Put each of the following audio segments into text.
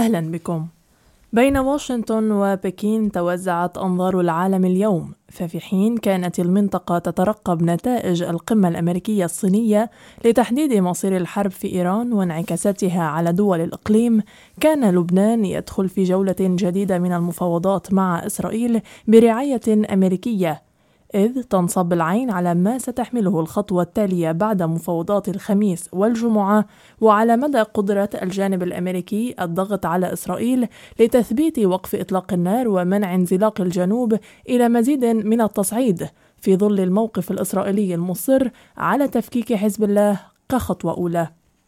أهلا بكم. بين واشنطن وبكين توزعت أنظار العالم اليوم، ففي حين كانت المنطقة تترقب نتائج القمة الأمريكية الصينية لتحديد مصير الحرب في إيران وانعكاساتها على دول الإقليم، كان لبنان يدخل في جولة جديدة من المفاوضات مع إسرائيل برعاية أمريكية، إذ تنصب العين على ما ستحمله الخطوة التالية بعد مفاوضات الخميس والجمعة، وعلى مدى قدرة الجانب الأمريكي الضغط على إسرائيل لتثبيت وقف إطلاق النار ومنع انزلاق الجنوب إلى مزيد من التصعيد، في ظل الموقف الإسرائيلي المصر على تفكيك حزب الله كخطوة أولى.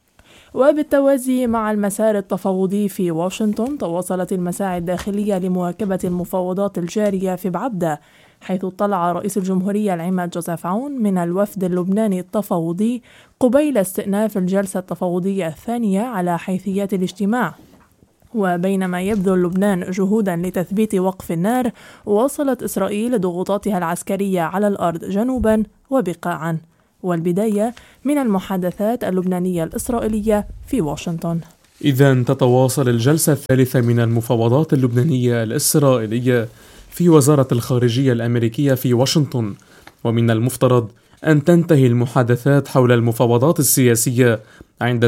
وبالتوازي مع المسار التفاوضي في واشنطن، تواصلت المساعي الداخلية لمواكبة المفاوضات الجارية في بعبدة، حيث اطلع رئيس الجمهورية العماد جوزيف عون من الوفد اللبناني التفاوضي قبيل استئناف الجلسة التفاوضية الثانية على حيثيات الاجتماع. وبينما يبذل لبنان جهودا لتثبيت وقف النار، واصلت إسرائيل ضغوطاتها العسكرية على الأرض جنوبا وبقاعا. والبداية من المحادثات اللبنانية الإسرائيلية في واشنطن. إذن تتواصل الجلسة الثالثة من المفاوضات اللبنانية الإسرائيلية في وزارة الخارجية الأمريكية في واشنطن، ومن المفترض أن تنتهي المحادثات حول المفاوضات السياسية عند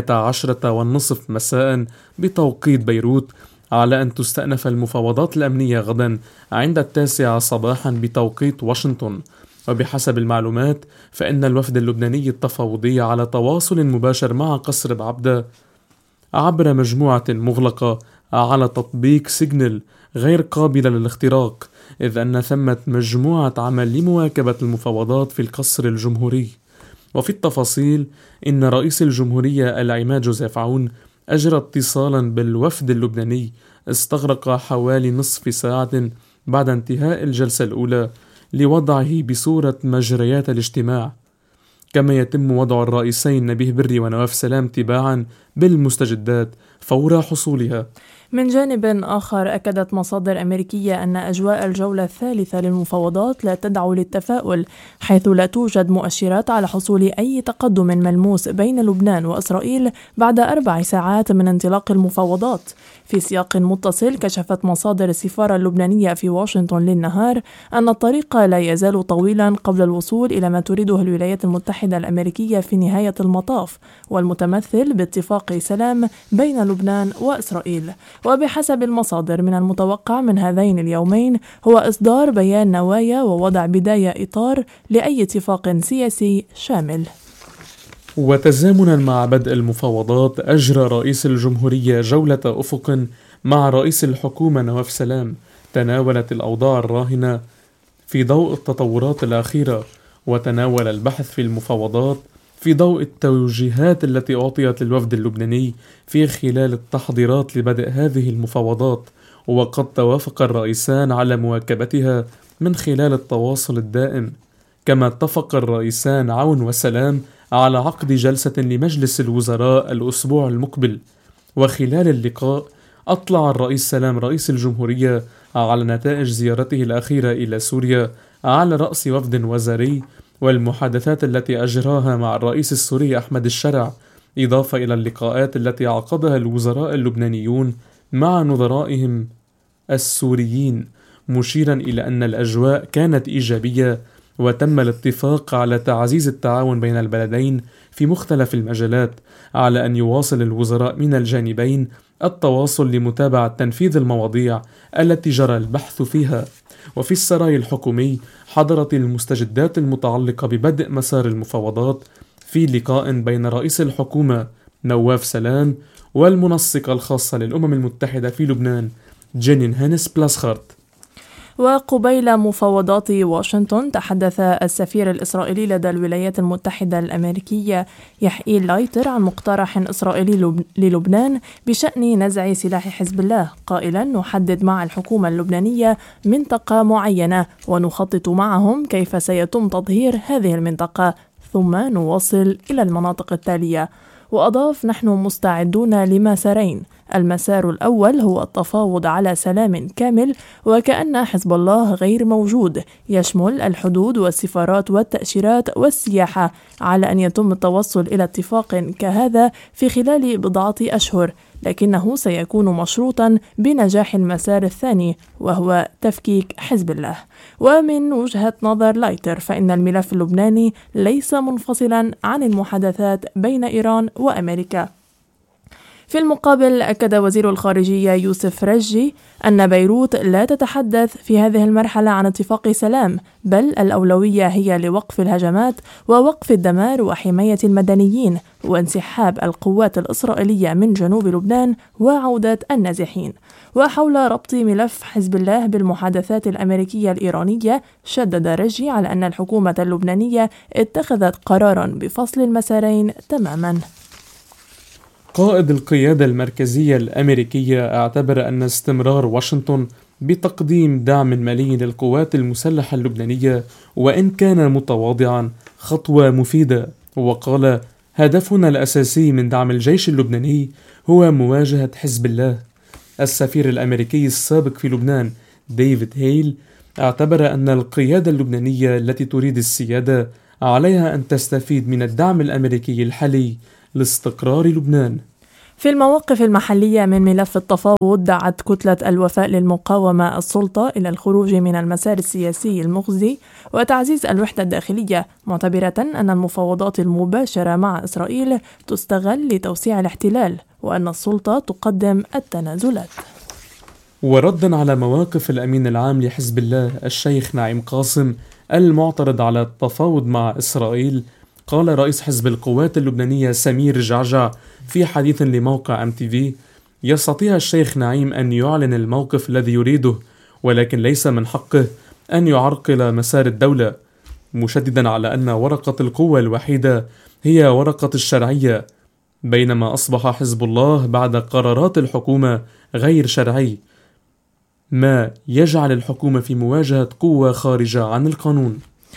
12:30 مساء بتوقيت بيروت، على أن تستأنف المفاوضات الأمنية غدا عند 9 صباحا بتوقيت واشنطن. وبحسب المعلومات فإن الوفد اللبناني التفاوضي على تواصل مباشر مع قصر بعبدة عبر مجموعة مغلقة على تطبيق سيجنال غير قابلة للاختراق، إذ أن ثمة مجموعة عمل لمواكبة المفاوضات في القصر الجمهوري. وفي التفاصيل إن رئيس الجمهورية العماد جوزيف عون أجرى اتصالا بالوفد اللبناني استغرق حوالي نصف ساعة بعد انتهاء الجلسة الأولى لوضعه بصورة مجريات الاجتماع، كما يتم وضع الرئيسين نبيه بري ونواف سلام تباعا بالمستجدات فور حصولها. من جانب آخر، أكدت مصادر أمريكية أن أجواء الجولة الثالثة للمفاوضات لا تدعو للتفاؤل، حيث لا توجد مؤشرات على حصول أي تقدم ملموس بين لبنان وإسرائيل بعد 4 ساعات من انطلاق المفاوضات. في سياق متصل، كشفت مصادر السفارة اللبنانية في واشنطن للنهار أن الطريق لا يزال طويلا قبل الوصول إلى ما تريده الولايات المتحدة الأمريكية في نهاية المطاف، والمتمثل باتفاق سلام بين لبنان وإسرائيل. وبحسب المصادر، من المتوقع من هذين اليومين هو إصدار بيان نوايا ووضع بداية إطار لأي اتفاق سياسي شامل. وتزامنا مع بدء المفاوضات، أجرى رئيس الجمهورية جولة أفق مع رئيس الحكومة نواف سلام تناولت الأوضاع الراهنة في ضوء التطورات الأخيرة، وتناول البحث في المفاوضات في ضوء التوجيهات التي أعطيت للوفد اللبناني في خلال التحضيرات لبدء هذه المفاوضات، وقد توافق الرئيسان على مواكبتها من خلال التواصل الدائم. كما اتفق الرئيسان عون وسلام على عقد جلسة لمجلس الوزراء الأسبوع المقبل. وخلال اللقاء أطلع الرئيس سلام رئيس الجمهورية على نتائج زيارته الأخيرة إلى سوريا على رأس وفد وزاري، والمحادثات التي أجراها مع الرئيس السوري أحمد الشرع، إضافة إلى اللقاءات التي عقدها الوزراء اللبنانيون مع نظرائهم السوريين، مشيرا إلى أن الأجواء كانت إيجابية، وتم الاتفاق على تعزيز التعاون بين البلدين في مختلف المجالات، على أن يواصل الوزراء من الجانبين التواصل لمتابعة تنفيذ المواضيع التي جرى البحث فيها. وفي السراي الحكومي، حضرت المستجدات المتعلقة ببدء مسار المفاوضات في لقاء بين رئيس الحكومة نواف سلام والمنسقة الخاصة للأمم المتحدة في لبنان جينين هانس بلاسخارت. وقبيل مفاوضات واشنطن، تحدث السفير الإسرائيلي لدى الولايات المتحدة الأمريكية يحييل لايتر عن مقترح إسرائيلي للبنان بشأن نزع سلاح حزب الله، قائلا: نحدد مع الحكومة اللبنانية منطقة معينة ونخطط معهم كيف سيتم تطهير هذه المنطقة، ثم نواصل إلى المناطق التالية. وأضاف: نحن مستعدون لمسارين، المسار الأول هو التفاوض على سلام كامل وكأن حزب الله غير موجود، يشمل الحدود والسفارات والتأشيرات والسياحة، على أن يتم التوصل إلى اتفاق كهذا في خلال 4 أشهر، لكنه سيكون مشروطا بنجاح المسار الثاني وهو تفكيك حزب الله. ومن وجهة نظر لايتر فإن الملف اللبناني ليس منفصلا عن المحادثات بين إيران وأمريكا. في المقابل أكد وزير الخارجية يوسف رجي أن بيروت لا تتحدث في هذه المرحلة عن اتفاق سلام، بل الأولوية هي لوقف الهجمات ووقف الدمار وحماية المدنيين وانسحاب القوات الإسرائيلية من جنوب لبنان وعودة النازحين. وحول ربط ملف حزب الله بالمحادثات الأمريكية الإيرانية، شدد رجي على أن الحكومة اللبنانية اتخذت قرارا بفصل المسارين تماما. قائد القيادة المركزية الأمريكية اعتبر أن استمرار واشنطن بتقديم دعم مالي للقوات المسلحة اللبنانية وإن كان متواضعا خطوة مفيدة، وقال: هدفنا الأساسي من دعم الجيش اللبناني هو مواجهة حزب الله. السفير الأمريكي السابق في لبنان ديفيد هيل اعتبر أن القيادة اللبنانية التي تريد السيادة عليها أن تستفيد من الدعم الأمريكي الحالي لاستقرار لبنان. في المواقف المحلية من ملف التفاوض، دعت كتلة الوفاء للمقاومة السلطة إلى الخروج من المسار السياسي المخزي وتعزيز الوحدة الداخلية، معتبرة أن المفاوضات المباشرة مع إسرائيل تستغل لتوسيع الاحتلال وأن السلطة تقدم التنازلات. وردا على مواقف الأمين العام لحزب الله الشيخ نعيم قاسم المعترض على التفاوض مع إسرائيل، قال رئيس حزب القوات اللبنانية سمير جعجع في حديث لموقع MTV: يستطيع الشيخ نعيم أن يعلن الموقف الذي يريده، ولكن ليس من حقه أن يعرقل مسار الدولة، مشددا على أن ورقة القوة الوحيدة هي ورقة الشرعية، بينما أصبح حزب الله بعد قرارات الحكومة غير شرعي، ما يجعل الحكومة في مواجهة قوة خارجة عن القانون.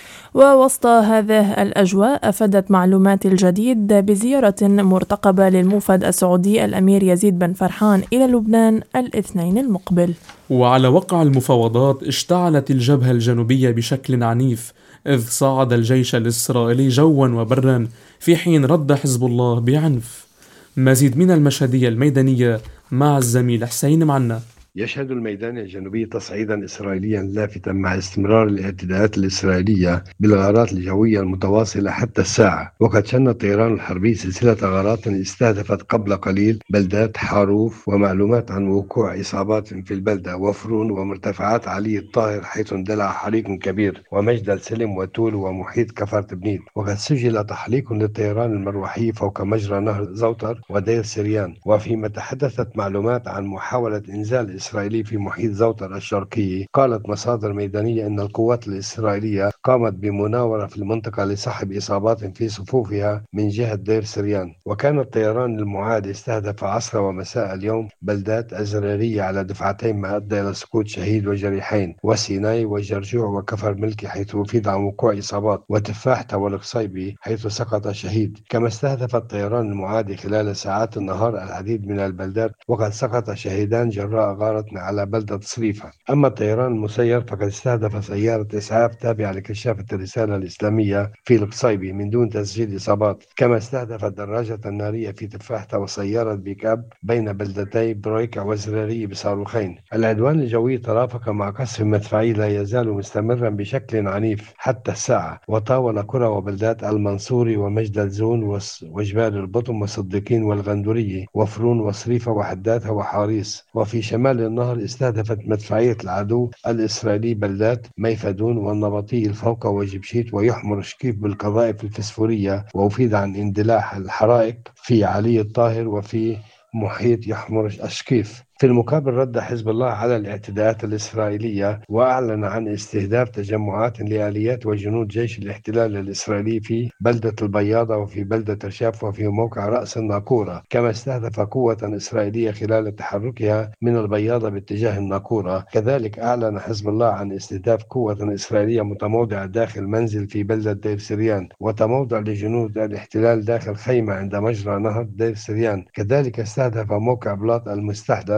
ووسط هذه الأجواء، أفادت معلومات الجديد بزيارة مرتقبة للموفد السعودي الأمير يزيد بن فرحان إلى لبنان الاثنين المقبل. وعلى وقع المفاوضات، اشتعلت الجبهة الجنوبية بشكل عنيف، إذ صعد الجيش الإسرائيلي جوا وبرا في حين رد حزب الله بعنف. مزيد من المشهدية الميدانية مع الزميل حسين معنا. يشهد الميدان الجنوبي تصعيدا إسرائيليا لافتا مع استمرار الاعتداءات الإسرائيلية بالغارات الجوية المتواصلة حتى الساعة. وقد شن الطيران الحربي سلسلة غارات استهدفت قبل قليل بلدات حاروف، ومعلومات عن وقوع إصابات في البلدة وفرون ومرتفعات علي الطاهر، حيث اندلع حريق كبير، ومجد السلم وتول ومحيط كفر تبنيد. وقد سجل تحليق للطيران المروحي فوق مجرى نهر زوتر ودير سريان. وفيما تحدثت معلومات عن محاولة إنزال إسرائيلي في محيط زوتر الشرقي، قالت مصادر ميدانية أن القوات الإسرائيلية قامت بمناورة في المنطقة لسحب إصابات في صفوفها من جهة دير سريان. وكان الطيران المعاد استهدف عصر ومساء اليوم بلدات أزرارية على دفعتين، ما أدى إلى سقوط شهيد وجريحين، وسيناي وجرجوع وكفر ملكي حيث أفيد عن وقوع إصابات، وتفاحة والقصيبي حيث سقط شهيد. كما استهدف الطيران المعاد خلال ساعات النهار العديد من البلدات، وقد سقط شهيدان جراء غارة على بلدة صريفة. أما الطيران المسير فقد استهدف سيارة إسعاف تابعة لكشافة الرسالة الإسلامية في القصيبي من دون تسجيل إصابات. كما استهدف دراجة نارية في تفاحة وسيارة بيك أب بين بلدتي بريكا وزراري بصاروخين. العدوان الجوي ترافق مع قصف مدفعي لا يزال مستمرا بشكل عنيف حتى الساعة، وطاول قرى وبلدات المنصوري ومجد الزون وجبال البطم وصديقين والغندورية وفرون وصريفة وحداتها وحاريس. وفي شمال النهر استهدفت مدفعية العدو الإسرائيلي بلدات ميفدون والنبطي الفوقة وجبشيت ويحمر شكيف بالقذائف الفسفورية، وأفيد عن اندلاع الحرائق في علي الطاهر وفي محيط يحمر الشكيف. في المقابل رد حزب الله على الاعتداءات الإسرائيلية، وأعلن عن استهداف تجمعات لآليات وجنود جيش الاحتلال الإسرائيلي في بلدة البياضة وفي بلدة رشاف وفي موقع رأس الناقورة. كما استهدف قوة إسرائيلية خلال تحركها من البياضة باتجاه الناقورة. كذلك أعلن حزب الله عن استهداف قوة إسرائيلية متموضعة داخل منزل في بلدة دير سريان، وتموضع لجنود الاحتلال داخل خيمة عند مجرى نهر دير سريان. كذلك استهدف موقع بلاط المستحدث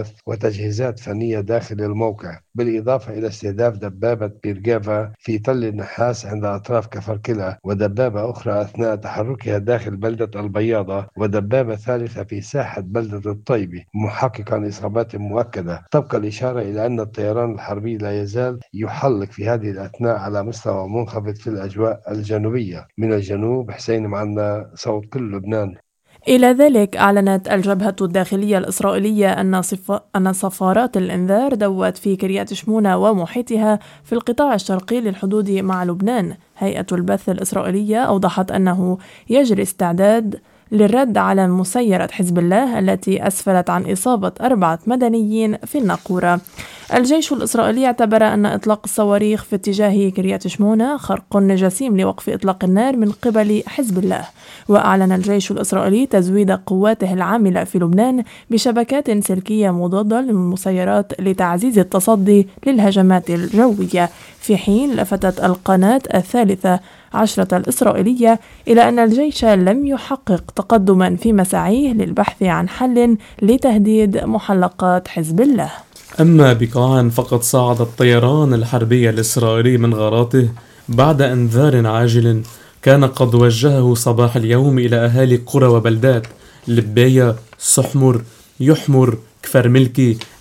الأحداث وتجهيزات فنية داخل الموقع، بالإضافة إلى استهداف دبابة بيرغافا في تل النحاس عند أطراف كفركلة، ودبابة أخرى أثناء تحركها داخل بلدة البياضة، ودبابة ثالثة في ساحة بلدة الطيبة، محققا إصابات مؤكدة. تبقى الإشارة إلى أن الطيران الحربي لا يزال يحلق في هذه الأثناء على مستوى منخفض في الأجواء الجنوبية. من الجنوب حسين معنا، صوت كل لبنان. إلى ذلك أعلنت الجبهة الداخلية الإسرائيلية أن صفارات الإنذار دوت في كريات شمونة ومحيطها في القطاع الشرقي للحدود مع لبنان. هيئة البث الإسرائيلية أوضحت أنه يجري استعداد للرد على مسيرة حزب الله التي أسفلت عن إصابة 4 مدنيين في الناقورة. الجيش الإسرائيلي اعتبر أن إطلاق الصواريخ في اتجاه كريات شمونة خرق جسيم لوقف إطلاق النار من قبل حزب الله. وأعلن الجيش الإسرائيلي تزويد قواته العاملة في لبنان بشبكات سلكية مضادة للمسيرات لتعزيز التصدي للهجمات الجوية، في حين لفتت القناة 13 الإسرائيلية إلى أن الجيش لم يحقق تقدما في مساعيه للبحث عن حل لتهديد محلقات حزب الله. أما بقاعا فقد صعد الطيران الحربي الإسرائيلي من غاراته بعد إنذار عاجل كان قد وجهه صباح اليوم إلى أهالي قرى وبلدات لباية، صحمر، يحمر، كفر ملكي،